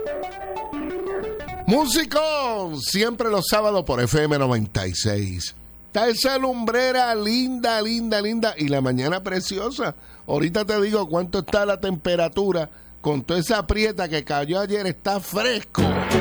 Músico, siempre los sábados por FM 96. Está esa lumbrera linda, linda, linda. Y la mañana preciosa. Ahorita te digo cuánto está la temperatura. Con toda esa prieta que cayó ayer, está fresco.